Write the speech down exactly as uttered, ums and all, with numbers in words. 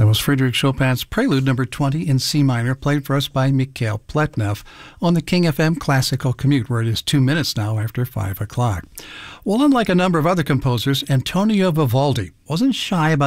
That was Frédéric Chopin's Prelude number twenty in C minor, played for us by Mikhail Pletnev on the King F M Classical Commute, where it is two minutes now after five o'clock. Well, unlike a number of other composers, Antonio Vivaldi wasn't shy about